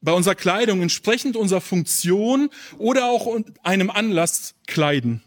bei unserer Kleidung entsprechend unserer Funktion oder auch einem Anlass kleiden.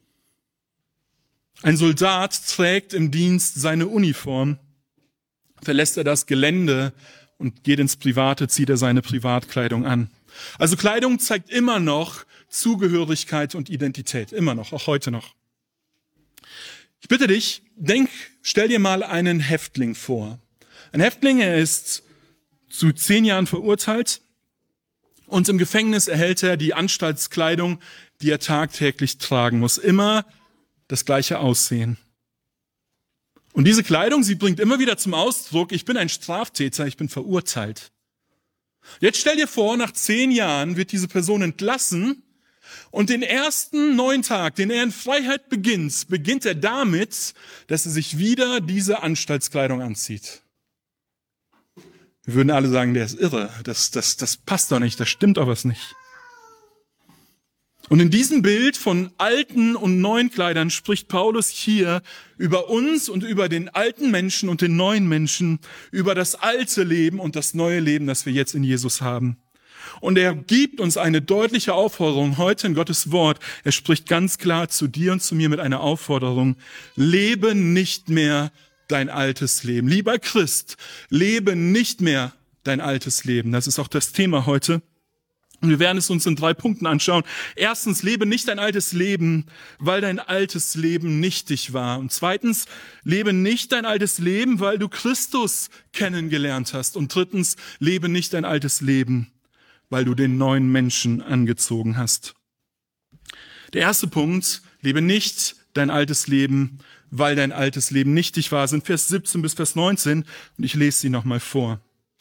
Ein Soldat trägt im Dienst seine Uniform. Verlässt er das Gelände und geht ins Private, zieht er seine Privatkleidung an. Also Kleidung zeigt immer noch Zugehörigkeit und Identität. Immer noch, auch heute noch. Ich bitte dich, stell dir mal einen Häftling vor. Ein Häftling, er ist zu 10 Jahren verurteilt und im Gefängnis erhält er die Anstaltskleidung, die er tagtäglich tragen muss. Immer das gleiche Aussehen. Und diese Kleidung, sie bringt immer wieder zum Ausdruck, ich bin ein Straftäter, ich bin verurteilt. Jetzt stell dir vor, nach 10 Jahren wird diese Person entlassen und den ersten neuen Tag, den er in Freiheit beginnt er damit, dass er sich wieder diese Anstaltskleidung anzieht. Wir würden alle sagen, der ist irre, das passt doch nicht, das stimmt doch was nicht. Und in diesem Bild von alten und neuen Kleidern spricht Paulus hier über uns und über den alten Menschen und den neuen Menschen, über das alte Leben und das neue Leben, das wir jetzt in Jesus haben. Und er gibt uns eine deutliche Aufforderung heute in Gottes Wort. Er spricht ganz klar zu dir und zu mir mit einer Aufforderung. Lebe nicht mehr dein altes Leben. Lieber Christ, lebe nicht mehr dein altes Leben. Das ist auch das Thema heute. Und wir werden es uns in 3 Punkten anschauen. Erstens, lebe nicht dein altes Leben, weil dein altes Leben nichtig war. Und zweitens, lebe nicht dein altes Leben, weil du Christus kennengelernt hast. Und drittens, lebe nicht dein altes Leben, weil du den neuen Menschen angezogen hast. Der erste Punkt, lebe nicht dein altes Leben, weil dein altes Leben nichtig war, sind Vers 17 bis Vers 19. Und ich lese sie nochmal vor.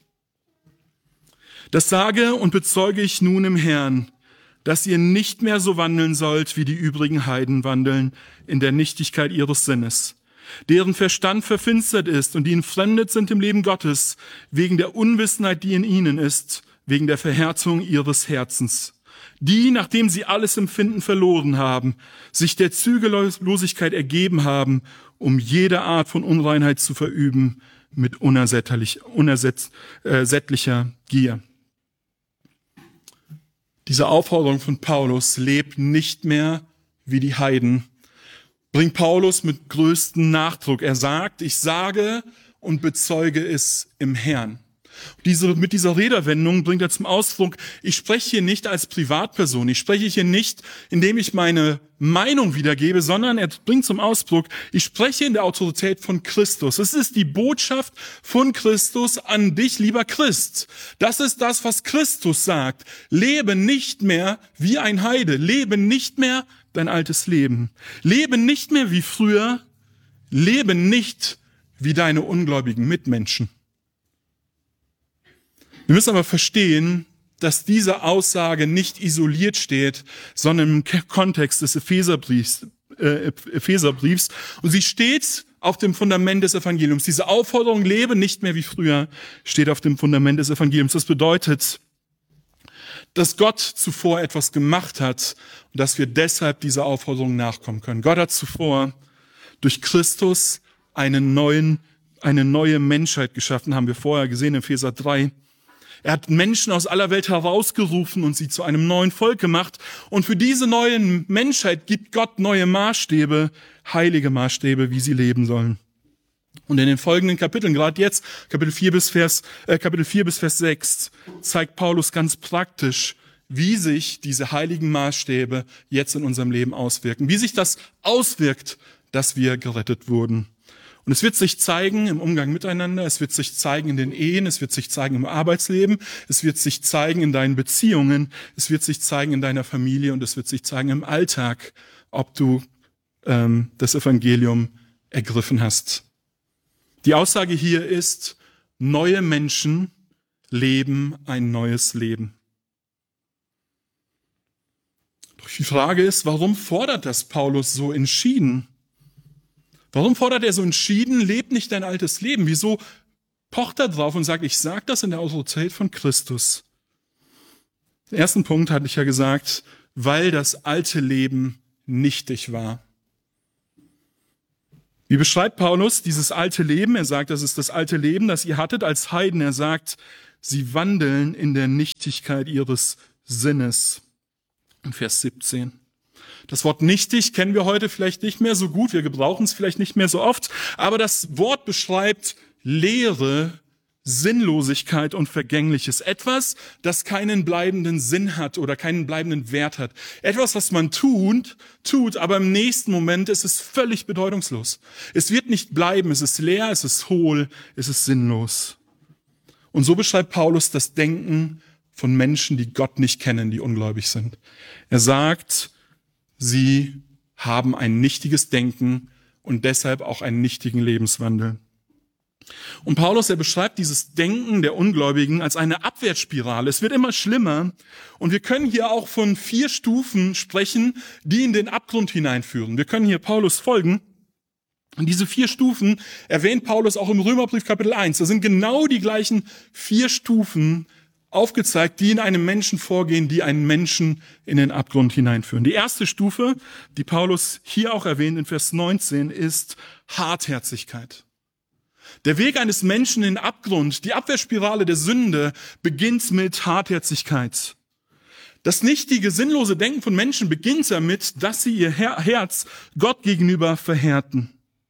Das sage und bezeuge ich nun im Herrn, dass ihr nicht mehr so wandeln sollt, wie die übrigen Heiden wandeln, in der Nichtigkeit ihres Sinnes, deren Verstand verfinstert ist und die entfremdet sind im Leben Gottes, wegen der Unwissenheit, die in ihnen ist, wegen der Verhärtung ihres Herzens. Die, nachdem sie alles Empfinden verloren haben, sich der Zügellosigkeit ergeben haben, um jede Art von Unreinheit zu verüben, mit unersättlicher Gier. Diese Aufforderung von Paulus, lebt nicht mehr wie die Heiden, bringt Paulus mit größtem Nachdruck. Er sagt, ich sage und bezeuge es im Herrn. Mit dieser Redewendung bringt er zum Ausdruck, ich spreche hier nicht als Privatperson, ich spreche hier nicht, indem ich meine Meinung wiedergebe, sondern er bringt zum Ausdruck, ich spreche in der Autorität von Christus. Es ist die Botschaft von Christus an dich, lieber Christ. Das ist das, was Christus sagt. Lebe nicht mehr wie ein Heide, lebe nicht mehr dein altes Leben. Lebe nicht mehr wie früher, lebe nicht wie deine ungläubigen Mitmenschen. Wir müssen aber verstehen, dass diese Aussage nicht isoliert steht, sondern im Kontext des Epheserbriefs. Und sie steht auf dem Fundament des Evangeliums. Diese Aufforderung, lebe nicht mehr wie früher, steht auf dem Fundament des Evangeliums. Das bedeutet, dass Gott zuvor etwas gemacht hat und dass wir deshalb dieser Aufforderung nachkommen können. Gott hat zuvor durch Christus eine neue Menschheit geschaffen, haben wir vorher gesehen in Epheser 3. Er hat Menschen aus aller Welt herausgerufen und sie zu einem neuen Volk gemacht. Und für diese neue Menschheit gibt Gott neue Maßstäbe, heilige Maßstäbe, wie sie leben sollen. Und in den folgenden Kapiteln, gerade jetzt, Kapitel 4 bis Vers 6, zeigt Paulus ganz praktisch, wie sich diese heiligen Maßstäbe jetzt in unserem Leben auswirken. Wie sich das auswirkt, dass wir gerettet wurden. Und es wird sich zeigen im Umgang miteinander, es wird sich zeigen in den Ehen, es wird sich zeigen im Arbeitsleben, es wird sich zeigen in deinen Beziehungen, es wird sich zeigen in deiner Familie und es wird sich zeigen im Alltag, ob du das Evangelium ergriffen hast. Die Aussage hier ist, neue Menschen leben ein neues Leben. Doch die Frage ist, warum fordert das Paulus so entschieden? Warum fordert er so entschieden, lebt nicht dein altes Leben? Wieso pocht er drauf und sagt, ich sage das in der Autorität von Christus? Den ersten Punkt hatte ich ja gesagt, weil das alte Leben nichtig war. Wie beschreibt Paulus dieses alte Leben? Er sagt, das ist das alte Leben, das ihr hattet als Heiden. Er sagt, Sie wandeln in der Nichtigkeit ihres Sinnes. In Vers 17. Das Wort nichtig kennen wir heute vielleicht nicht mehr so gut, wir gebrauchen es vielleicht nicht mehr so oft, aber das Wort beschreibt Leere, Sinnlosigkeit und Vergängliches. Etwas, das keinen bleibenden Sinn hat oder keinen bleibenden Wert hat. Etwas, was man tut, aber im nächsten Moment ist es völlig bedeutungslos. Es wird nicht bleiben, es ist leer, es ist hohl, es ist sinnlos. Und so beschreibt Paulus das Denken von Menschen, die Gott nicht kennen, die ungläubig sind. Er sagt, sie haben ein nichtiges Denken und deshalb auch einen nichtigen Lebenswandel. Und Paulus, er beschreibt dieses Denken der Ungläubigen als eine Abwärtsspirale. Es wird immer schlimmer. Und wir können hier auch von 4 Stufen sprechen, die in den Abgrund hineinführen. Wir können hier Paulus folgen. Und diese 4 Stufen erwähnt Paulus auch im Römerbrief Kapitel 1. Da sind genau die gleichen 4 Stufen aufgezeigt, die in einem Menschen vorgehen, die einen Menschen in den Abgrund hineinführen. Die erste Stufe, die Paulus hier auch erwähnt in Vers 19, ist Hartherzigkeit. Der Weg eines Menschen in den Abgrund, die Abwärtsspirale der Sünde, beginnt mit Hartherzigkeit. Das nichtige, sinnlose Denken von Menschen beginnt damit, dass sie ihr Herz Gott gegenüber verhärten.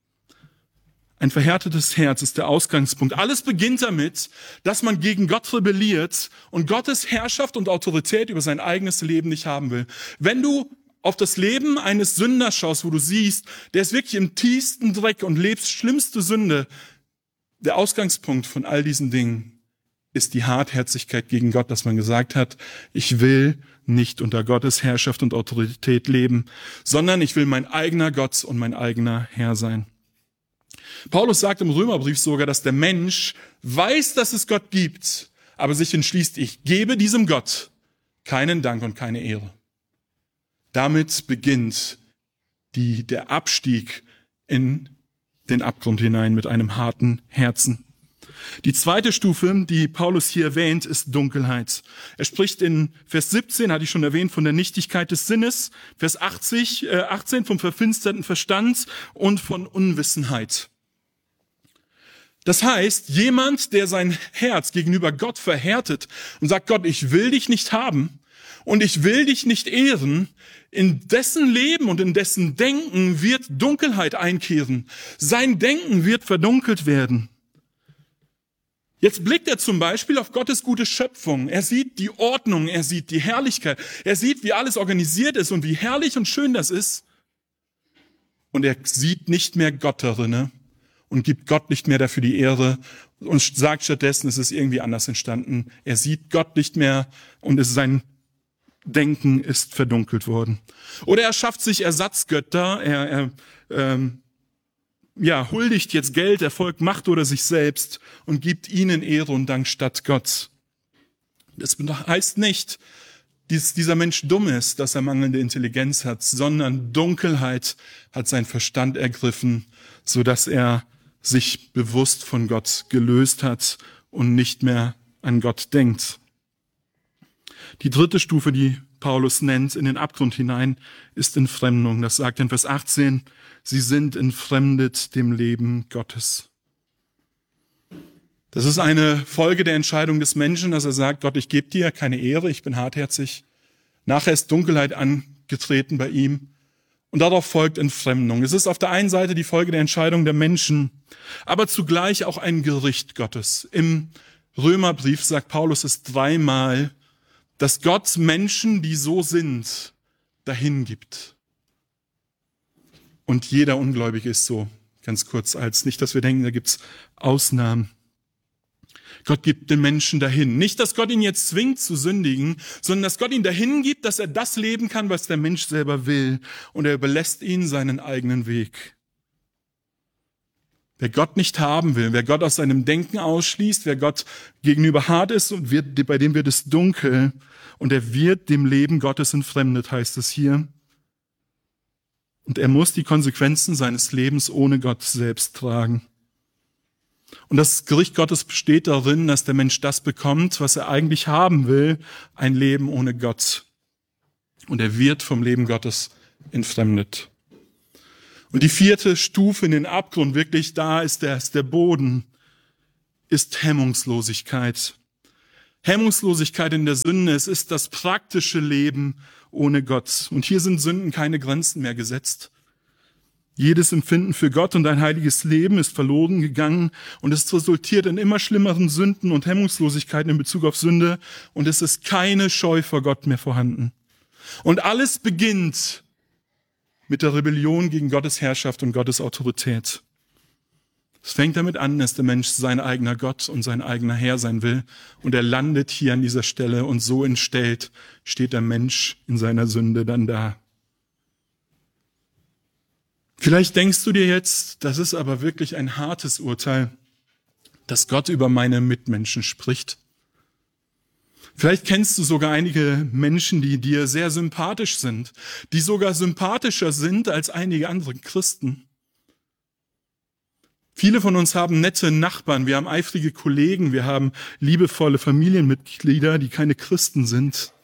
Ein verhärtetes Herz ist der Ausgangspunkt. Alles beginnt damit, dass man gegen Gott rebelliert und Gottes Herrschaft und Autorität über sein eigenes Leben nicht haben will. Wenn du auf das Leben eines Sünders schaust, wo du siehst, der ist wirklich im tiefsten Dreck und lebt schlimmste Sünde, der Ausgangspunkt von all diesen Dingen ist die Hartherzigkeit gegen Gott, dass man gesagt hat, ich will nicht unter Gottes Herrschaft und Autorität leben, sondern ich will mein eigener Gott und mein eigener Herr sein. Paulus sagt im Römerbrief sogar, dass der Mensch weiß, dass es Gott gibt, aber sich entschließt, ich gebe diesem Gott keinen Dank und keine Ehre. Damit beginnt der Abstieg in den Abgrund hinein mit einem harten Herzen. Die zweite Stufe, die Paulus hier erwähnt, ist Dunkelheit. Er spricht in Vers 17, hatte ich schon erwähnt, von der Nichtigkeit des Sinnes, Vers 18 vom verfinsterten Verstand und von Unwissenheit. Das heißt, jemand, der sein Herz gegenüber Gott verhärtet und sagt, Gott, ich will dich nicht haben und ich will dich nicht ehren, in dessen Leben und in dessen Denken wird Dunkelheit einkehren. Sein Denken wird verdunkelt werden. Jetzt blickt er zum Beispiel auf Gottes gute Schöpfung. Er sieht die Ordnung, er sieht die Herrlichkeit, er sieht, wie alles organisiert ist und wie herrlich und schön das ist. Und er sieht nicht mehr Gott darin und gibt Gott nicht mehr dafür die Ehre und sagt stattdessen, es ist irgendwie anders entstanden. Er sieht Gott nicht mehr und sein Denken ist verdunkelt worden. Oder er schafft sich Ersatzgötter, er huldigt jetzt Geld, Erfolg, Macht oder sich selbst und gibt ihnen Ehre und Dank statt Gott. Das heißt nicht, dass dieser Mensch dumm ist, dass er mangelnde Intelligenz hat, sondern Dunkelheit hat seinen Verstand ergriffen, so dass er sich bewusst von Gott gelöst hat und nicht mehr an Gott denkt. Die dritte Stufe, die Paulus nennt, in den Abgrund hinein, ist Entfremdung. Das sagt in Vers 18, sie sind entfremdet dem Leben Gottes. Das ist eine Folge der Entscheidung des Menschen, dass er sagt, Gott, ich gebe dir keine Ehre, ich bin hartherzig. Nachher ist Dunkelheit angetreten bei ihm und darauf folgt Entfremdung. Es ist auf der einen Seite die Folge der Entscheidung der Menschen, aber zugleich auch ein Gericht Gottes. Im Römerbrief sagt Paulus es 3-mal, dass Gott Menschen, die so sind, dahin gibt. Und jeder Ungläubige ist so, ganz kurz als nicht, dass wir denken, da gibt's Ausnahmen. Gott gibt den Menschen dahin. Nicht, dass Gott ihn jetzt zwingt zu sündigen, sondern dass Gott ihn dahin gibt, dass er das leben kann, was der Mensch selber will. Und er überlässt ihn seinen eigenen Weg. Wer Gott nicht haben will, wer Gott aus seinem Denken ausschließt, wer Gott gegenüber hart ist und bei dem wird es dunkel und er wird dem Leben Gottes entfremdet, heißt es hier. Und er muss die Konsequenzen seines Lebens ohne Gott selbst tragen. Und das Gericht Gottes besteht darin, dass der Mensch das bekommt, was er eigentlich haben will, ein Leben ohne Gott. Und er wird vom Leben Gottes entfremdet. Und die vierte Stufe in den Abgrund, wirklich da ist der Boden, ist Hemmungslosigkeit. Hemmungslosigkeit in der Sünde, es ist das praktische Leben ohne Gott. Und hier sind Sünden keine Grenzen mehr gesetzt. Jedes Empfinden für Gott und ein heiliges Leben ist verloren gegangen und es resultiert in immer schlimmeren Sünden und Hemmungslosigkeiten in Bezug auf Sünde und es ist keine Scheu vor Gott mehr vorhanden. Und alles beginnt mit der Rebellion gegen Gottes Herrschaft und Gottes Autorität. Es fängt damit an, dass der Mensch sein eigener Gott und sein eigener Herr sein will und er landet hier an dieser Stelle und so entstellt steht der Mensch in seiner Sünde dann da. Vielleicht denkst du dir jetzt, das ist aber wirklich ein hartes Urteil, dass Gott über meine Mitmenschen spricht. Vielleicht kennst du sogar einige Menschen, die dir sehr sympathisch sind, die sogar sympathischer sind als einige andere Christen. Viele von uns haben nette Nachbarn, wir haben eifrige Kollegen, wir haben liebevolle Familienmitglieder, die keine Christen sind.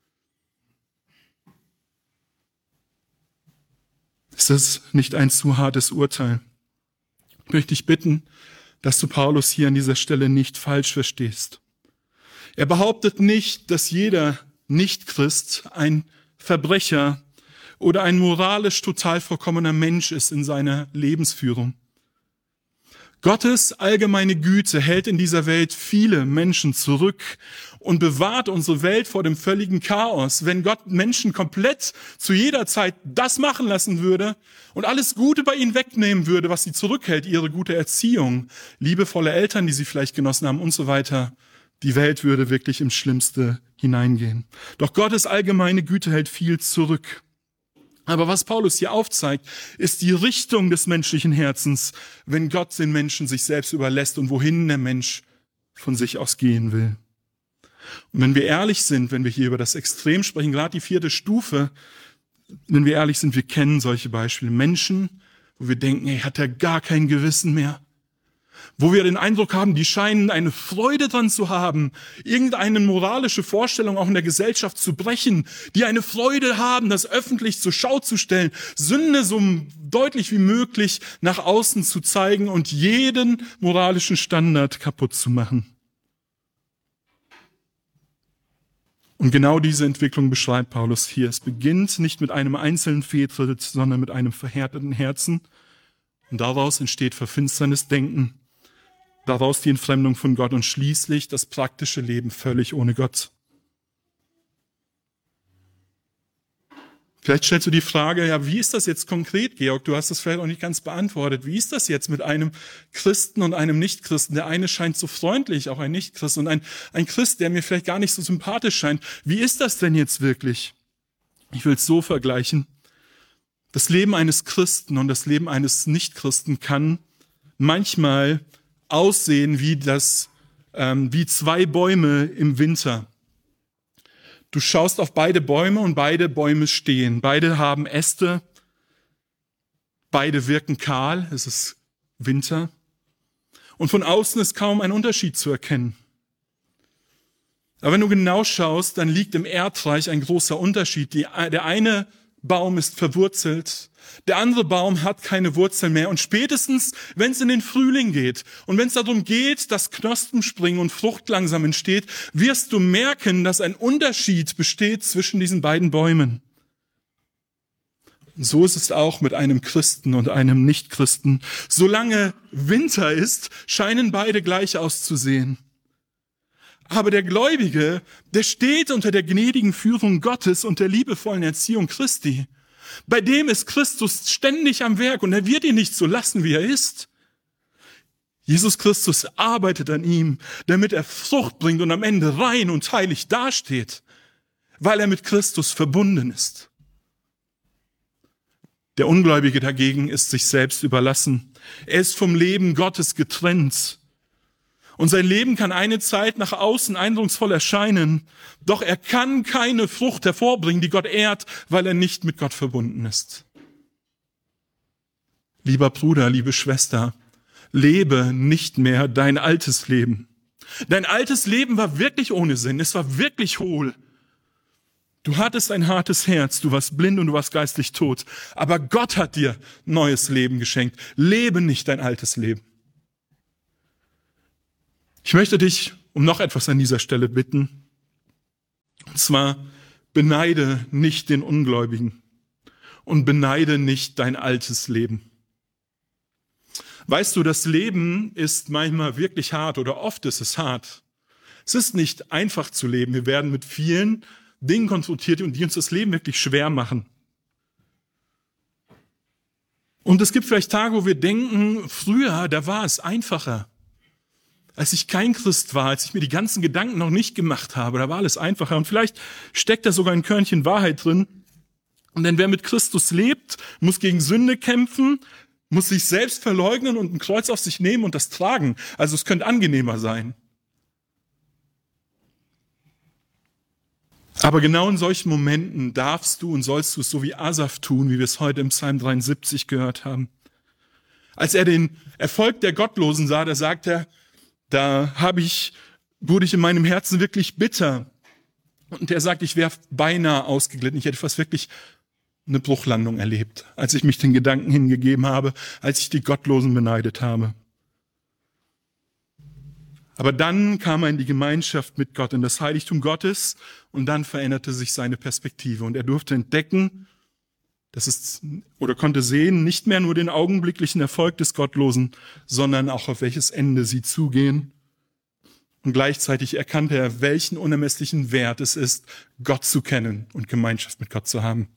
Ist das nicht ein zu hartes Urteil? Ich möchte dich bitten, dass du Paulus hier an dieser Stelle nicht falsch verstehst. Er behauptet nicht, dass jeder Nicht-Christ ein Verbrecher oder ein moralisch total vollkommener Mensch ist in seiner Lebensführung. Gottes allgemeine Güte hält in dieser Welt viele Menschen zurück und bewahrt unsere Welt vor dem völligen Chaos. Wenn Gott Menschen komplett zu jeder Zeit das machen lassen würde und alles Gute bei ihnen wegnehmen würde, was sie zurückhält, ihre gute Erziehung, liebevolle Eltern, die sie vielleicht genossen haben und so weiter, die Welt würde wirklich ins Schlimmste hineingehen. Doch Gottes allgemeine Güte hält viel zurück. Aber was Paulus hier aufzeigt, ist die Richtung des menschlichen Herzens, wenn Gott den Menschen sich selbst überlässt und wohin der Mensch von sich aus gehen will. Und wenn wir ehrlich sind, wenn wir hier über das Extrem sprechen, gerade die 4. Stufe, wenn wir ehrlich sind, wir kennen solche Beispiele. Menschen, wo wir denken, hey, hat er gar kein Gewissen mehr? Wo wir den Eindruck haben, die scheinen eine Freude dran zu haben, irgendeine moralische Vorstellung auch in der Gesellschaft zu brechen, die eine Freude haben, das öffentlich zur Schau zu stellen, Sünde so deutlich wie möglich nach außen zu zeigen und jeden moralischen Standard kaputt zu machen. Und genau diese Entwicklung beschreibt Paulus hier. Es beginnt nicht mit einem einzelnen Fehltritt, sondern mit einem verhärteten Herzen. Und daraus entsteht verfinstertes Denken. Daraus die Entfremdung von Gott und schließlich das praktische Leben völlig ohne Gott. Vielleicht stellst du die Frage, ja, wie ist das jetzt konkret, Georg? Du hast das vielleicht auch nicht ganz beantwortet. Wie ist das jetzt mit einem Christen und einem Nichtchristen? Der eine scheint so freundlich, auch ein Nichtchrist, und ein Christ, der mir vielleicht gar nicht so sympathisch scheint. Wie ist das denn jetzt wirklich? Ich will es so vergleichen. Das Leben eines Christen und das Leben eines Nichtchristen kann manchmal aussehen wie 2 Bäume im Winter. Du schaust auf beide Bäume und beide Bäume stehen. Beide haben Äste. Beide wirken kahl. Es ist Winter. Und von außen ist kaum ein Unterschied zu erkennen. Aber wenn du genau schaust, dann liegt im Erdreich ein großer Unterschied. Der eine Baum ist verwurzelt, der andere Baum hat keine Wurzeln mehr. Und spätestens, wenn es in den Frühling geht und wenn es darum geht, dass Knospen springen und Frucht langsam entsteht, wirst du merken, dass ein Unterschied besteht zwischen diesen beiden Bäumen. Und so ist es auch mit einem Christen und einem Nichtchristen. Solange Winter ist, scheinen beide gleich auszusehen. Aber der Gläubige, der steht unter der gnädigen Führung Gottes und der liebevollen Erziehung Christi. Bei dem ist Christus ständig am Werk und er wird ihn nicht so lassen, wie er ist. Jesus Christus arbeitet an ihm, damit er Frucht bringt und am Ende rein und heilig dasteht, weil er mit Christus verbunden ist. Der Ungläubige dagegen ist sich selbst überlassen. Er ist vom Leben Gottes getrennt. Und sein Leben kann eine Zeit nach außen eindrucksvoll erscheinen, doch er kann keine Frucht hervorbringen, die Gott ehrt, weil er nicht mit Gott verbunden ist. Lieber Bruder, liebe Schwester, lebe nicht mehr dein altes Leben. Dein altes Leben war wirklich ohne Sinn, es war wirklich hohl. Du hattest ein hartes Herz, du warst blind und du warst geistlich tot, aber Gott hat dir neues Leben geschenkt. Lebe nicht dein altes Leben. Ich möchte dich um noch etwas an dieser Stelle bitten. Und zwar, beneide nicht den Ungläubigen und beneide nicht dein altes Leben. Weißt du, das Leben ist manchmal wirklich hart oder oft ist es hart. Es ist nicht einfach zu leben. Wir werden mit vielen Dingen konfrontiert und die uns das Leben wirklich schwer machen. Und es gibt vielleicht Tage, wo wir denken, früher, da war es einfacher. Als ich kein Christ war, als ich mir die ganzen Gedanken noch nicht gemacht habe, da war alles einfacher. Und vielleicht steckt da sogar ein Körnchen Wahrheit drin. Und denn wer mit Christus lebt, muss gegen Sünde kämpfen, muss sich selbst verleugnen und ein Kreuz auf sich nehmen und das tragen. Also es könnte angenehmer sein. Aber genau in solchen Momenten darfst du und sollst du es so wie Asaf tun, wie wir es heute im Psalm 73 gehört haben. Als er den Erfolg der Gottlosen sah, da sagt er, wurde ich in meinem Herzen wirklich bitter. Und er sagt, ich wäre beinahe ausgeglitten. Ich hätte fast wirklich eine Bruchlandung erlebt, als ich mich den Gedanken hingegeben habe, als ich die Gottlosen beneidet habe. Aber dann kam er in die Gemeinschaft mit Gott, in das Heiligtum Gottes, und dann veränderte sich seine Perspektive. Und er durfte entdecken, konnte sehen, nicht mehr nur den augenblicklichen Erfolg des Gottlosen, sondern auch auf welches Ende sie zugehen. Und gleichzeitig erkannte er, welchen unermesslichen Wert es ist, Gott zu kennen und Gemeinschaft mit Gott zu haben.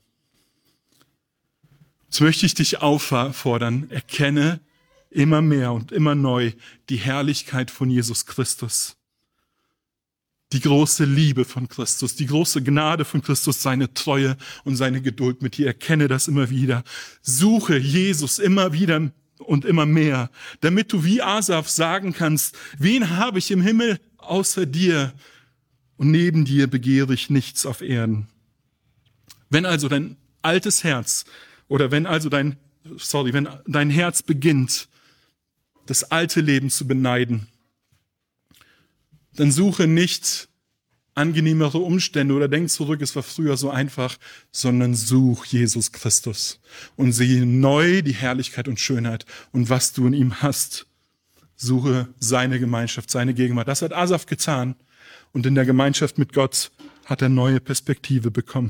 So möchte ich dich auffordern, erkenne immer mehr und immer neu die Herrlichkeit von Jesus Christus. Die große Liebe von Christus, die große Gnade von Christus, seine Treue und seine Geduld mit dir. Erkenne das immer wieder. Suche Jesus immer wieder und immer mehr, damit du wie Asaf sagen kannst, wen habe ich im Himmel außer dir? Und neben dir begehre ich nichts auf Erden. Wenn also dein altes Herz wenn dein Herz beginnt, das alte Leben zu beneiden, dann suche nicht angenehmere Umstände oder denk zurück, es war früher so einfach, sondern such Jesus Christus und sehe neu die Herrlichkeit und Schönheit und was du in ihm hast. Suche seine Gemeinschaft, seine Gegenwart. Das hat Asaf getan und in der Gemeinschaft mit Gott hat er neue Perspektive bekommen.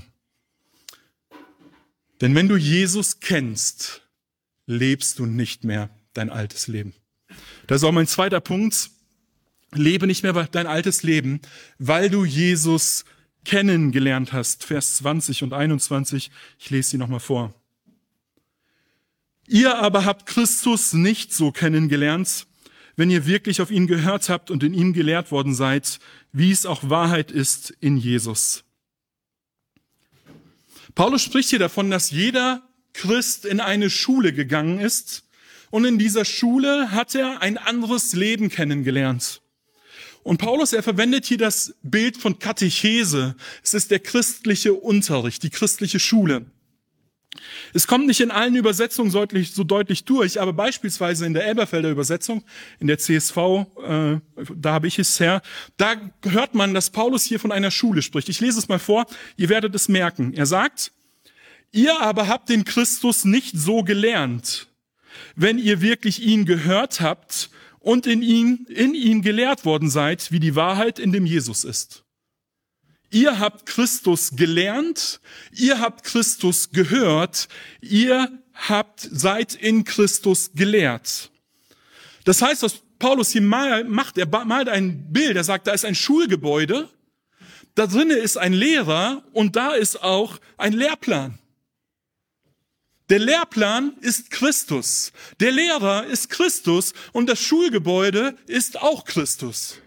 Denn wenn du Jesus kennst, lebst du nicht mehr dein altes Leben. Das ist auch mein zweiter Punkt. Lebe nicht mehr dein altes Leben, weil du Jesus kennengelernt hast. Vers 20 und 21, ich lese sie nochmal vor. Ihr aber habt Christus nicht so kennengelernt, wenn ihr wirklich auf ihn gehört habt und in ihm gelehrt worden seid, wie es auch Wahrheit ist in Jesus. Paulus spricht hier davon, dass jeder Christ in eine Schule gegangen ist und in dieser Schule hat er ein anderes Leben kennengelernt. Und Paulus, er verwendet hier das Bild von Katechese. Es ist der christliche Unterricht, die christliche Schule. Es kommt nicht in allen Übersetzungen so deutlich durch, aber beispielsweise in der Elberfelder Übersetzung, in der CSV, da habe ich es her, da hört man, dass Paulus hier von einer Schule spricht. Ich lese es mal vor, ihr werdet es merken. Er sagt, ihr aber habt den Christus nicht so gelernt, wenn ihr wirklich ihn gehört habt und in ihm gelehrt worden seid, wie die Wahrheit in dem Jesus ist. Ihr habt Christus gelernt, ihr habt Christus gehört, seid in Christus gelehrt. Das heißt, was Paulus hier macht, er malt ein Bild, er sagt, da ist ein Schulgebäude, da drinnen ist ein Lehrer und da ist auch ein Lehrplan. Der Lehrplan ist Christus, der Lehrer ist Christus und das Schulgebäude ist auch Christus.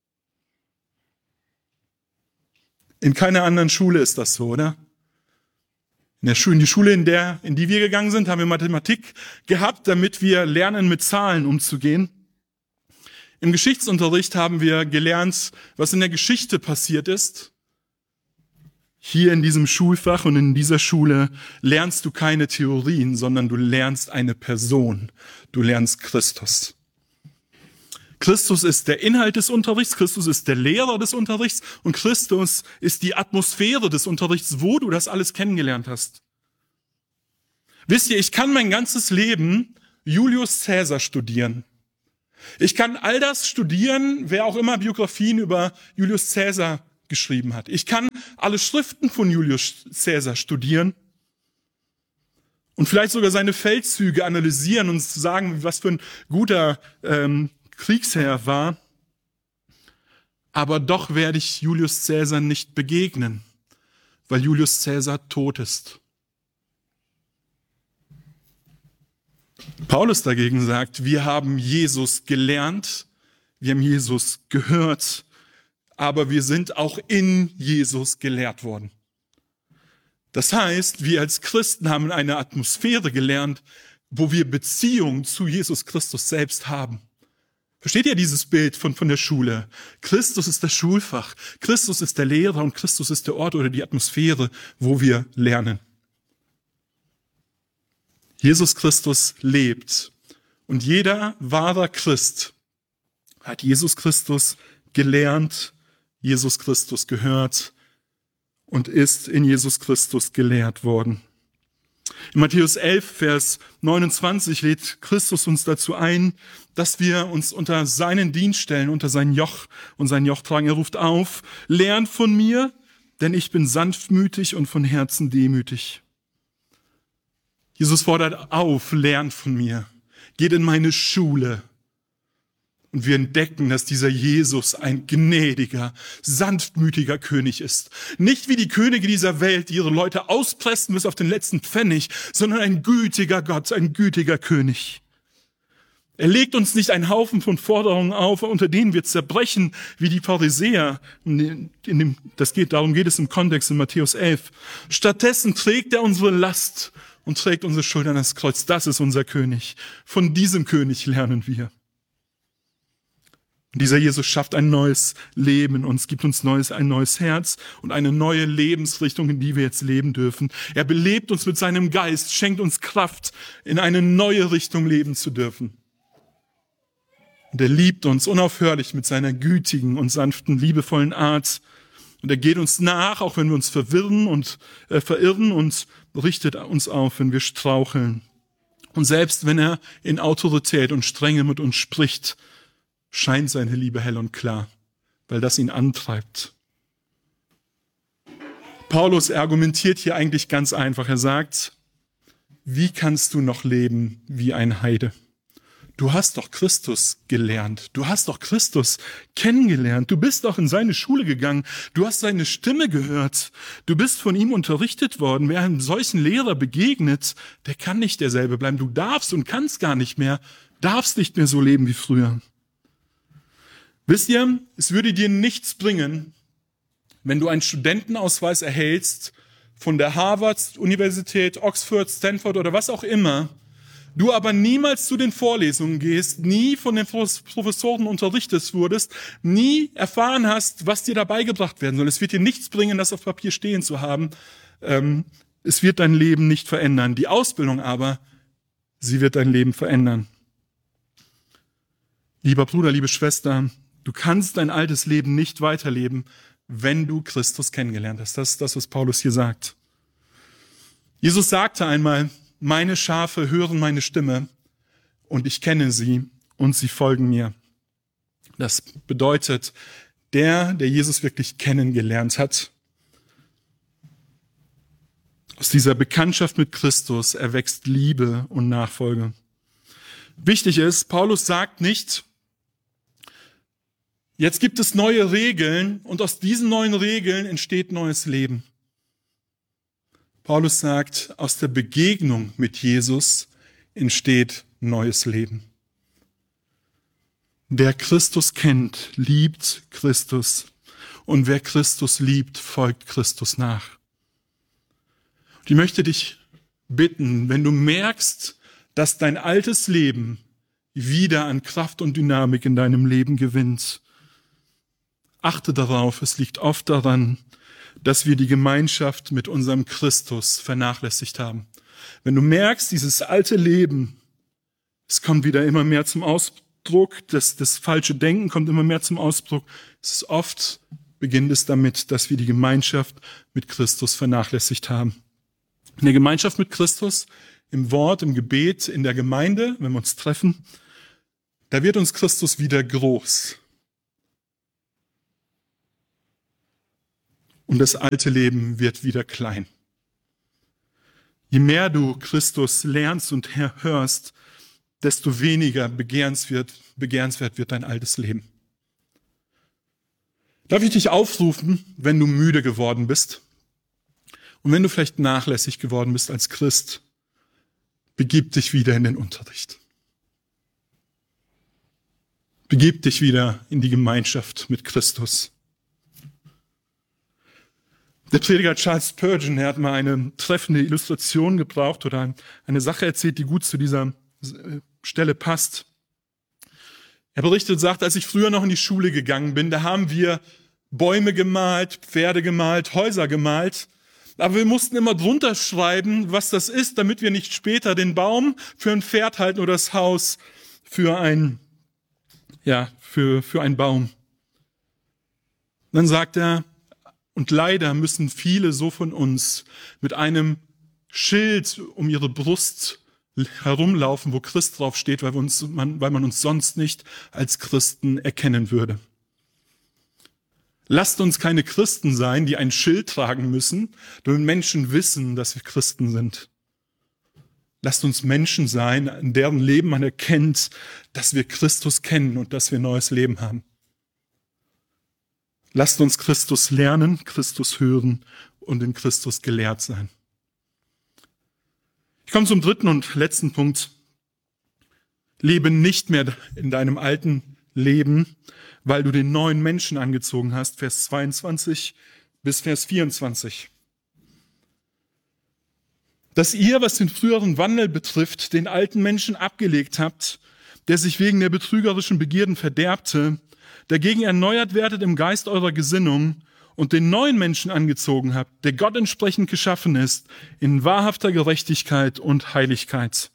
In keiner anderen Schule ist das so, oder? In die Schule, in die wir gegangen sind, haben wir Mathematik gehabt, damit wir lernen, mit Zahlen umzugehen. Im Geschichtsunterricht haben wir gelernt, was in der Geschichte passiert ist. Hier in diesem Schulfach und in dieser Schule lernst du keine Theorien, sondern du lernst eine Person. Du lernst Christus. Christus ist der Inhalt des Unterrichts, Christus ist der Lehrer des Unterrichts und Christus ist die Atmosphäre des Unterrichts, wo du das alles kennengelernt hast. Wisst ihr, ich kann mein ganzes Leben Julius Caesar studieren. Ich kann all das studieren, wer auch immer Biografien über Julius Caesar geschrieben hat. Ich kann alle Schriften von Julius Caesar studieren und vielleicht sogar seine Feldzüge analysieren und sagen, was für ein guter Kriegsherr er war. Aber doch werde ich Julius Caesar nicht begegnen, weil Julius Caesar tot ist. Paulus dagegen sagt, wir haben Jesus gelernt, wir haben Jesus gehört, aber wir sind auch in Jesus gelehrt worden. Das heißt, wir als Christen haben eine Atmosphäre gelernt, wo wir Beziehung zu Jesus Christus selbst haben. Versteht ihr dieses Bild von der Schule? Christus ist das Schulfach, Christus ist der Lehrer und Christus ist der Ort oder die Atmosphäre, wo wir lernen. Jesus Christus lebt und jeder wahre Christ hat Jesus Christus gelernt, Jesus Christus gehört und ist in Jesus Christus gelehrt worden. In Matthäus 11, Vers 29 lädt Christus uns dazu ein, dass wir uns unter seinen Dienst stellen, unter sein Joch und sein Joch tragen. Er ruft auf, lernt von mir, denn ich bin sanftmütig und von Herzen demütig. Jesus fordert auf, lernt von mir, geht in meine Schule. Und wir entdecken, dass dieser Jesus ein gnädiger, sanftmütiger König ist. Nicht wie die Könige dieser Welt, die ihre Leute auspressen bis auf den letzten Pfennig, sondern ein gütiger Gott, ein gütiger König. Er legt uns nicht einen Haufen von Forderungen auf, unter denen wir zerbrechen, wie die Pharisäer. Darum geht es im Kontext in Matthäus 11. Stattdessen trägt er unsere Last und trägt unsere Schuld an das Kreuz. Das ist unser König. Von diesem König lernen wir. Und dieser Jesus schafft ein neues Leben in uns, gibt uns ein neues Herz und eine neue Lebensrichtung, in die wir jetzt leben dürfen. Er belebt uns mit seinem Geist, schenkt uns Kraft, in eine neue Richtung leben zu dürfen. Und er liebt uns unaufhörlich mit seiner gütigen und sanften, liebevollen Art. Und er geht uns nach, auch wenn wir uns verirren und richtet uns auf, wenn wir straucheln. Und selbst wenn er in Autorität und Strenge mit uns spricht, scheint seine Liebe hell und klar, weil das ihn antreibt. Paulus argumentiert hier eigentlich ganz einfach. Er sagt, wie kannst du noch leben wie ein Heide? Du hast doch Christus gelernt. Du hast doch Christus kennengelernt. Du bist doch in seine Schule gegangen. Du hast seine Stimme gehört. Du bist von ihm unterrichtet worden. Wer einem solchen Lehrer begegnet, der kann nicht derselbe bleiben. Du darfst und kannst gar nicht mehr, darfst nicht mehr so leben wie früher. Wisst ihr, es würde dir nichts bringen, wenn du einen Studentenausweis erhältst von der Harvard-Universität, Oxford, Stanford oder was auch immer, du aber niemals zu den Vorlesungen gehst, nie von den Professoren unterrichtet wurdest, nie erfahren hast, was dir da beigebracht werden soll. Es wird dir nichts bringen, das auf Papier stehen zu haben. Es wird dein Leben nicht verändern. Die Ausbildung aber, sie wird dein Leben verändern. Lieber Bruder, liebe Schwester, du kannst dein altes Leben nicht weiterleben, wenn du Christus kennengelernt hast. Das ist das, was Paulus hier sagt. Jesus sagte einmal, meine Schafe hören meine Stimme und ich kenne sie und sie folgen mir. Das bedeutet, der Jesus wirklich kennengelernt hat, aus dieser Bekanntschaft mit Christus erwächst Liebe und Nachfolge. Wichtig ist, Paulus sagt nicht, jetzt gibt es neue Regeln und aus diesen neuen Regeln entsteht neues Leben. Paulus sagt, aus der Begegnung mit Jesus entsteht neues Leben. Wer Christus kennt, liebt Christus. Und wer Christus liebt, folgt Christus nach. Und ich möchte dich bitten, wenn du merkst, dass dein altes Leben wieder an Kraft und Dynamik in deinem Leben gewinnt, achte darauf, es liegt oft daran, dass wir die Gemeinschaft mit unserem Christus vernachlässigt haben. Wenn du merkst, dieses alte Leben, es kommt wieder immer mehr zum Ausdruck, das falsche Denken kommt immer mehr zum Ausdruck, beginnt es damit, dass wir die Gemeinschaft mit Christus vernachlässigt haben. In der Gemeinschaft mit Christus, im Wort, im Gebet, in der Gemeinde, wenn wir uns treffen, da wird uns Christus wieder groß. Und das alte Leben wird wieder klein. Je mehr du Christus lernst und hörst, desto weniger begehrenswert wird dein altes Leben. Darf ich dich aufrufen, wenn du müde geworden bist und wenn du vielleicht nachlässig geworden bist als Christ, begib dich wieder in den Unterricht. Begib dich wieder in die Gemeinschaft mit Christus. Der Prediger Charles Spurgeon, er hat mal eine treffende Illustration gebraucht oder eine Sache erzählt, die gut zu dieser Stelle passt. Er berichtet, sagt, als ich früher noch in die Schule gegangen bin, da haben wir Bäume gemalt, Pferde gemalt, Häuser gemalt. Aber wir mussten immer drunter schreiben, was das ist, damit wir nicht später den Baum für ein Pferd halten oder das Haus für einen Baum. Dann sagt er, und leider müssen viele so von uns mit einem Schild um ihre Brust herumlaufen, wo Christ draufsteht, weil man uns sonst nicht als Christen erkennen würde. Lasst uns keine Christen sein, die ein Schild tragen müssen, damit Menschen wissen, dass wir Christen sind. Lasst uns Menschen sein, in deren Leben man erkennt, dass wir Christus kennen und dass wir neues Leben haben. Lasst uns Christus lernen, Christus hören und in Christus gelehrt sein. Ich komme zum dritten und letzten Punkt. Lebe nicht mehr in deinem alten Leben, weil du den neuen Menschen angezogen hast, Vers 22 bis Vers 24. Dass ihr, was den früheren Wandel betrifft, den alten Menschen abgelegt habt, der sich wegen der betrügerischen Begierden verderbte, dagegen erneuert werdet im Geist eurer Gesinnung und den neuen Menschen angezogen habt, der Gott entsprechend geschaffen ist, in wahrhafter Gerechtigkeit und Heiligkeit.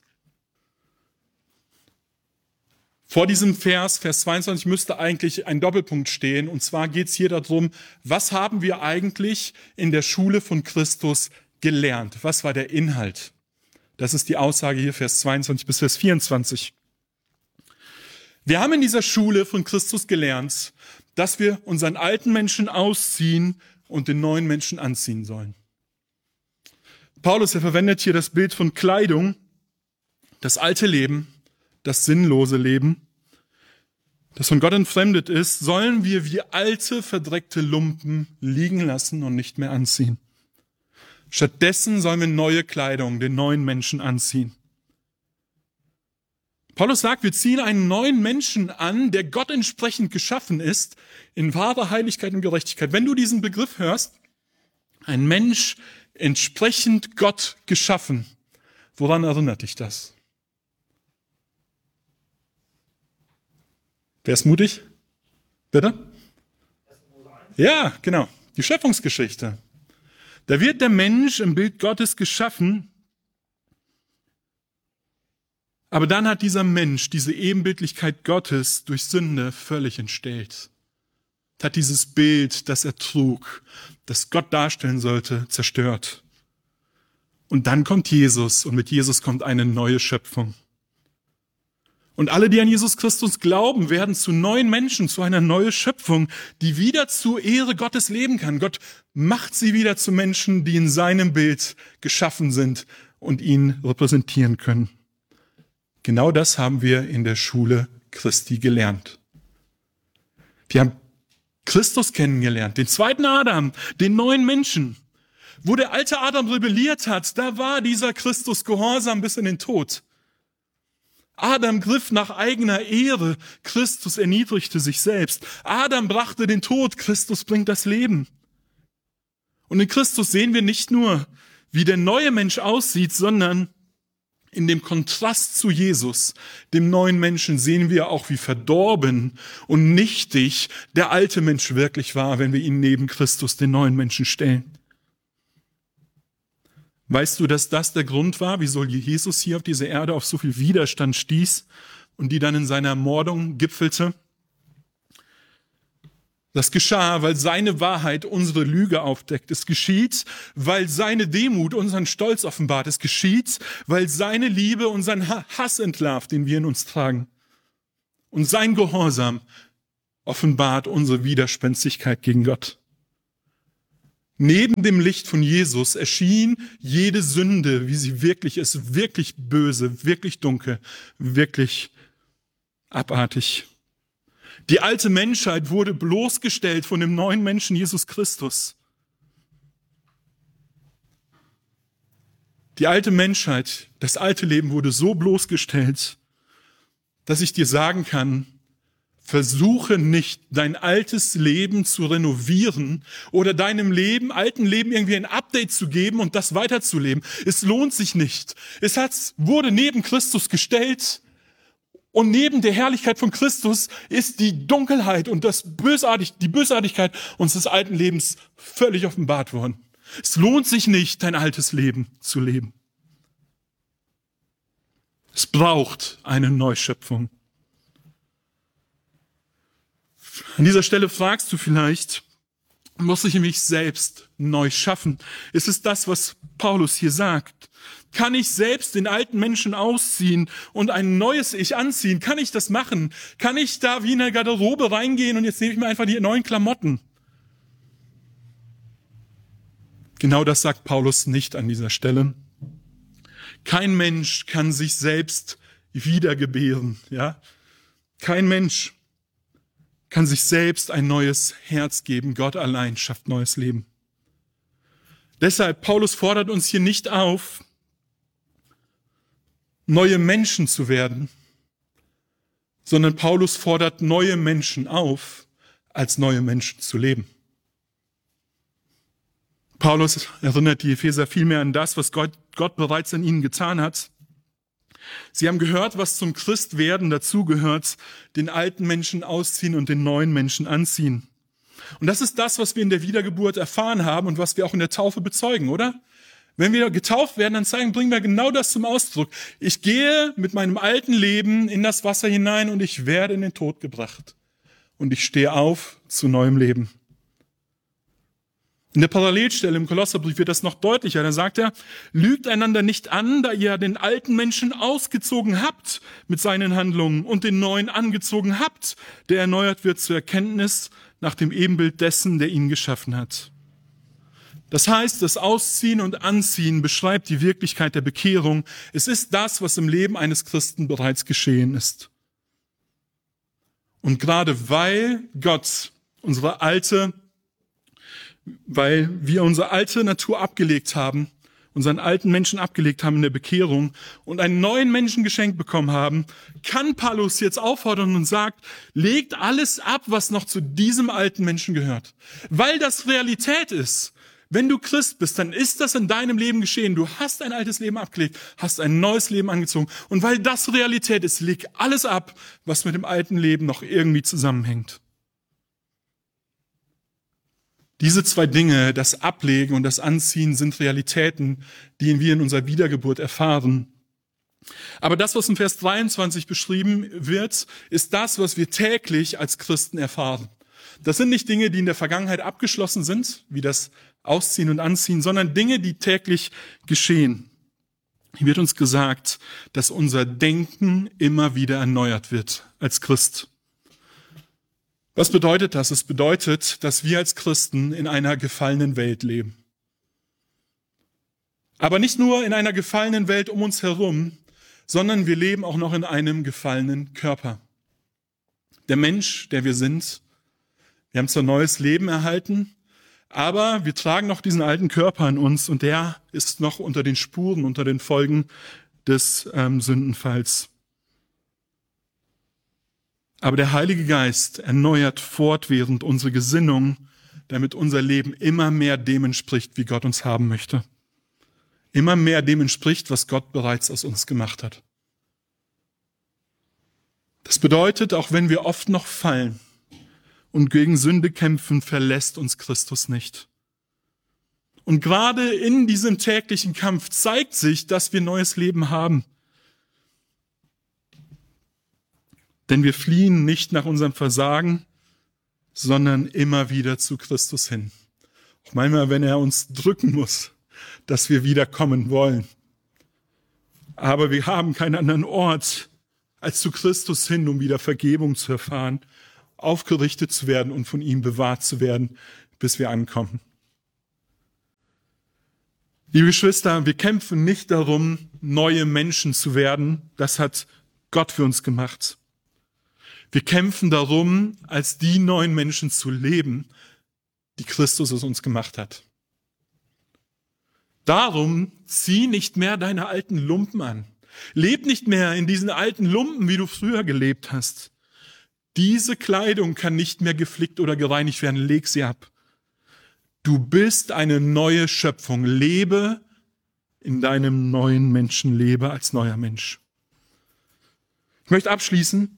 Vor diesem Vers 22, müsste eigentlich ein Doppelpunkt stehen. Und zwar geht es hier darum, was haben wir eigentlich in der Schule von Christus gelernt? Was war der Inhalt? Das ist die Aussage hier, Vers 22 bis Vers 24. Wir haben in dieser Schule von Christus gelernt, dass wir unseren alten Menschen ausziehen und den neuen Menschen anziehen sollen. Paulus, er verwendet hier das Bild von Kleidung, das alte Leben, das sinnlose Leben, das von Gott entfremdet ist, sollen wir wie alte, verdreckte Lumpen liegen lassen und nicht mehr anziehen. Stattdessen sollen wir neue Kleidung, den neuen Menschen anziehen. Paulus sagt, wir ziehen einen neuen Menschen an, der Gott entsprechend geschaffen ist, in wahrer Heiligkeit und Gerechtigkeit. Wenn du diesen Begriff hörst, ein Mensch entsprechend Gott geschaffen, woran erinnert dich das? Wer ist mutig? Bitte? Ja, genau. Die Schöpfungsgeschichte. Da wird der Mensch im Bild Gottes geschaffen, aber dann hat dieser Mensch diese Ebenbildlichkeit Gottes durch Sünde völlig entstellt. Hat dieses Bild, das er trug, das Gott darstellen sollte, zerstört. Und dann kommt Jesus und mit Jesus kommt eine neue Schöpfung. Und alle, die an Jesus Christus glauben, werden zu neuen Menschen, zu einer neuen Schöpfung, die wieder zur Ehre Gottes leben kann. Gott macht sie wieder zu Menschen, die in seinem Bild geschaffen sind und ihn repräsentieren können. Genau das haben wir in der Schule Christi gelernt. Wir haben Christus kennengelernt, den zweiten Adam, den neuen Menschen. Wo der alte Adam rebelliert hat, da war dieser Christus gehorsam bis in den Tod. Adam griff nach eigener Ehre, Christus erniedrigte sich selbst. Adam brachte den Tod, Christus bringt das Leben. Und in Christus sehen wir nicht nur, wie der neue Mensch aussieht, sondern in dem Kontrast zu Jesus, dem neuen Menschen, sehen wir auch, wie verdorben und nichtig der alte Mensch wirklich war, wenn wir ihn neben Christus, den neuen Menschen, stellen. Weißt du, dass das der Grund war, wieso Jesus hier auf dieser Erde auf so viel Widerstand stieß und die dann in seiner Ermordung gipfelte? Das geschah, weil seine Wahrheit unsere Lüge aufdeckt. Es geschieht, weil seine Demut unseren Stolz offenbart. Es geschieht, weil seine Liebe unseren Hass entlarvt, den wir in uns tragen. Und sein Gehorsam offenbart unsere Widerspenstigkeit gegen Gott. Neben dem Licht von Jesus erschien jede Sünde, wie sie wirklich ist, wirklich böse, wirklich dunkel, wirklich abartig. Die alte Menschheit wurde bloßgestellt von dem neuen Menschen Jesus Christus. Die alte Menschheit, das alte Leben wurde so bloßgestellt, dass ich dir sagen kann, versuche nicht, dein altes Leben zu renovieren oder deinem alten Leben irgendwie ein Update zu geben und das weiterzuleben. Es lohnt sich nicht. Wurde neben Christus gestellt und neben der Herrlichkeit von Christus ist die Dunkelheit und die Bösartigkeit unseres alten Lebens völlig offenbart worden. Es lohnt sich nicht, dein altes Leben zu leben. Es braucht eine Neuschöpfung. An dieser Stelle fragst du vielleicht, muss ich mich selbst neu schaffen? Ist es das, was Paulus hier sagt? Kann ich selbst den alten Menschen ausziehen und ein neues Ich anziehen? Kann ich das machen? Kann ich da wie in eine Garderobe reingehen und jetzt nehme ich mir einfach die neuen Klamotten? Genau das sagt Paulus nicht an dieser Stelle. Kein Mensch kann sich selbst wiedergebären, ja? Kein Mensch kann sich selbst ein neues Herz geben. Gott allein schafft neues Leben. Deshalb, Paulus fordert uns hier nicht auf, neue Menschen zu werden, sondern Paulus fordert neue Menschen auf, als neue Menschen zu leben. Paulus erinnert die Epheser vielmehr an das, was Gott bereits an ihnen getan hat. Sie haben gehört, was zum Christwerden dazugehört, den alten Menschen ausziehen und den neuen Menschen anziehen. Und das ist das, was wir in der Wiedergeburt erfahren haben und was wir auch in der Taufe bezeugen, oder? Wenn wir getauft werden, dann bringen wir genau das zum Ausdruck. Ich gehe mit meinem alten Leben in das Wasser hinein und ich werde in den Tod gebracht. Und ich stehe auf zu neuem Leben. In der Parallelstelle im Kolosserbrief wird das noch deutlicher. Da sagt er, lügt einander nicht an, da ihr den alten Menschen ausgezogen habt mit seinen Handlungen und den neuen angezogen habt, der erneuert wird zur Erkenntnis nach dem Ebenbild dessen, der ihn geschaffen hat. Das heißt, das Ausziehen und Anziehen beschreibt die Wirklichkeit der Bekehrung. Es ist das, was im Leben eines Christen bereits geschehen ist. Und gerade weil wir unsere alte Natur abgelegt haben, unseren alten Menschen abgelegt haben in der Bekehrung und einen neuen Menschen geschenkt bekommen haben, kann Paulus jetzt auffordern und sagt, legt alles ab, was noch zu diesem alten Menschen gehört. Weil das Realität ist. Wenn du Christ bist, dann ist das in deinem Leben geschehen. Du hast ein altes Leben abgelegt, hast ein neues Leben angezogen. Und weil das Realität ist, leg alles ab, was mit dem alten Leben noch irgendwie zusammenhängt. Diese zwei Dinge, das Ablegen und das Anziehen, sind Realitäten, die wir in unserer Wiedergeburt erfahren. Aber das, was in Vers 23 beschrieben wird, ist das, was wir täglich als Christen erfahren. Das sind nicht Dinge, die in der Vergangenheit abgeschlossen sind, wie das Ausziehen und Anziehen, sondern Dinge, die täglich geschehen. Hier wird uns gesagt, dass unser Denken immer wieder erneuert wird als Christ. Was bedeutet das? Es bedeutet, dass wir als Christen in einer gefallenen Welt leben. Aber nicht nur in einer gefallenen Welt um uns herum, sondern wir leben auch noch in einem gefallenen Körper. Der Mensch, der wir sind, wir haben zwar neues Leben erhalten, aber wir tragen noch diesen alten Körper in uns und der ist noch unter den Spuren, unter den Folgen des Sündenfalls. Aber der Heilige Geist erneuert fortwährend unsere Gesinnung, damit unser Leben immer mehr dem entspricht, wie Gott uns haben möchte. Immer mehr dem entspricht, was Gott bereits aus uns gemacht hat. Das bedeutet, auch wenn wir oft noch fallen und gegen Sünde kämpfen, verlässt uns Christus nicht. Und gerade in diesem täglichen Kampf zeigt sich, dass wir neues Leben haben. Denn wir fliehen nicht nach unserem Versagen, sondern immer wieder zu Christus hin. Auch manchmal, wenn er uns drücken muss, dass wir wiederkommen wollen. Aber wir haben keinen anderen Ort als zu Christus hin, um wieder Vergebung zu erfahren, aufgerichtet zu werden und von ihm bewahrt zu werden, bis wir ankommen. Liebe Geschwister, wir kämpfen nicht darum, neue Menschen zu werden. Das hat Gott für uns gemacht. Wir kämpfen darum, als die neuen Menschen zu leben, die Christus aus uns gemacht hat. Darum zieh nicht mehr deine alten Lumpen an. Leb nicht mehr in diesen alten Lumpen, wie du früher gelebt hast. Diese Kleidung kann nicht mehr geflickt oder gereinigt werden. Leg sie ab. Du bist eine neue Schöpfung. Lebe in deinem neuen Menschen. Lebe als neuer Mensch. Ich möchte abschließen.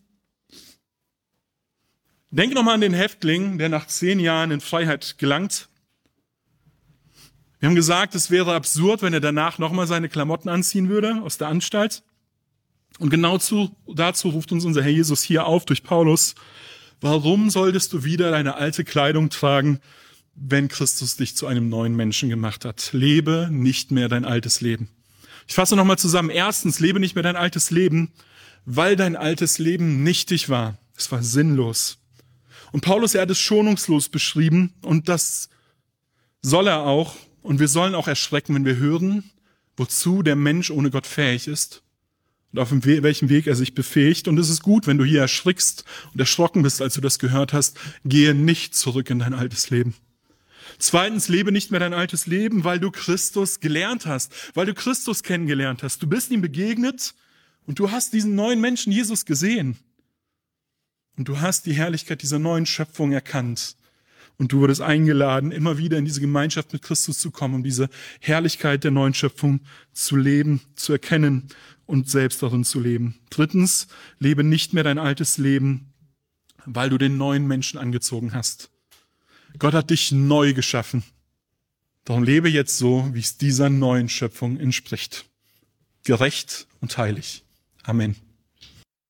Denk nochmal an den Häftling, der nach 10 Jahren in Freiheit gelangt. Wir haben gesagt, es wäre absurd, wenn er danach nochmal seine Klamotten anziehen würde aus der Anstalt. Und genau dazu ruft uns unser Herr Jesus hier auf durch Paulus. Warum solltest du wieder deine alte Kleidung tragen, wenn Christus dich zu einem neuen Menschen gemacht hat? Lebe nicht mehr dein altes Leben. Ich fasse nochmal zusammen. Erstens, lebe nicht mehr dein altes Leben, weil dein altes Leben nichtig war. Es war sinnlos. Und Paulus, er hat es schonungslos beschrieben und das soll er auch. Und wir sollen auch erschrecken, wenn wir hören, wozu der Mensch ohne Gott fähig ist und auf welchem Weg er sich befähigt. Und es ist gut, wenn du hier erschrickst und erschrocken bist, als du das gehört hast. Gehe nicht zurück in dein altes Leben. Zweitens, lebe nicht mehr dein altes Leben, weil du Christus gelernt hast, weil du Christus kennengelernt hast. Du bist ihm begegnet und du hast diesen neuen Menschen Jesus gesehen. Und du hast die Herrlichkeit dieser neuen Schöpfung erkannt. Und du wurdest eingeladen, immer wieder in diese Gemeinschaft mit Christus zu kommen, um diese Herrlichkeit der neuen Schöpfung zu leben, zu erkennen und selbst darin zu leben. Drittens, lebe nicht mehr dein altes Leben, weil du den neuen Menschen angezogen hast. Gott hat dich neu geschaffen. Darum lebe jetzt so, wie es dieser neuen Schöpfung entspricht. Gerecht und heilig. Amen.